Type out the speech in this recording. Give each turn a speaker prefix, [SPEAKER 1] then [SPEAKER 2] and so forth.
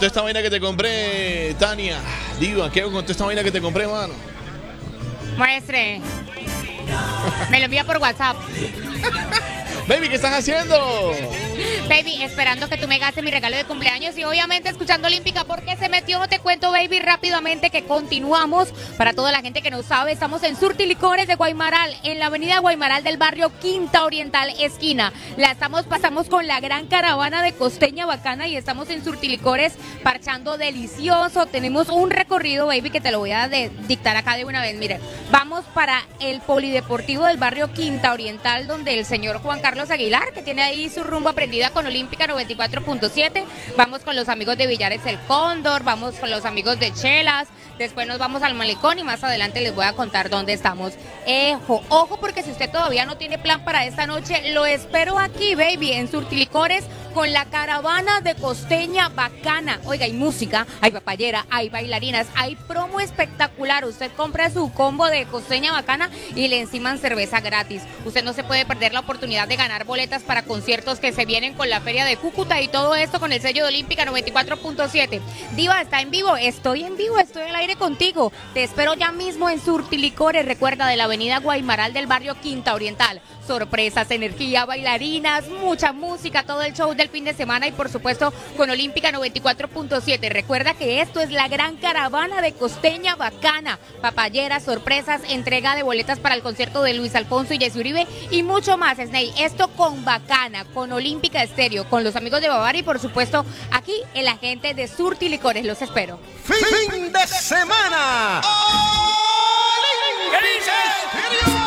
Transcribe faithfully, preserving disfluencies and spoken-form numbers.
[SPEAKER 1] esta vaina que te compré, Tania? Diva, ¿qué hago con toda esta vaina que te compré, mano?
[SPEAKER 2] Muestre. Me lo envía por WhatsApp.
[SPEAKER 1] Baby, ¿qué estás haciendo?
[SPEAKER 2] Baby, esperando que tú me gastes mi regalo de cumpleaños y obviamente escuchando Olímpica porque se metió. Te cuento, baby, rápidamente que continuamos. Para toda la gente que no sabe, estamos en Surti Licores de Guaymaral, en la avenida Guaymaral del barrio Quinta Oriental, esquina. La estamos, pasamos con la gran caravana de Costeña Bacana y estamos en Surti Licores parchando delicioso. Tenemos un recorrido, baby, que te lo voy a de, dictar acá de una vez. Mire, vamos para el polideportivo del barrio Quinta Oriental, donde el señor Juan Carlos Aguilar, que tiene ahí su rumbo aprendida con Olímpica noventa y cuatro punto siete. Vamos con los amigos de Villares El Cóndor, vamos con los amigos de Chelas, después nos vamos al Malecón y más adelante les voy a contar dónde estamos. Ojo, ojo, porque si usted todavía no tiene plan para esta noche, lo espero aquí, baby, en Surtilicores con la caravana de Costeña Bacana. Oiga, hay música, hay papayera, hay bailarinas, hay promo espectacular. Usted compra su combo de Costeña Bacana y le enciman cerveza gratis. Usted no se puede perder la oportunidad de ganar boletas para conciertos que se vienen con la Feria de Cúcuta y todo esto con el sello de Olímpica noventa y cuatro punto siete. Diva, ¿está en vivo? Estoy en vivo, estoy al aire contigo. Te espero ya mismo en Surtilicores, recuerda, de la avenida Guaymaral del barrio Quinta Oriental. Sorpresas, energía, bailarinas, mucha música, todo el show del fin de semana y por supuesto con Olímpica noventa y cuatro punto siete. Recuerda que esto es la gran caravana de Costeña Bacana. Papayeras, sorpresas, entrega de boletas para el concierto de Luis Alfonso y Jessy Uribe y mucho más, Sney. Esto con Bacana, con Olímpica Estéreo, con los amigos de Bavaria y por supuesto aquí el agente de Surti Licores. Los espero.
[SPEAKER 3] ¡Fin de semana!
[SPEAKER 1] ¿Qué dices?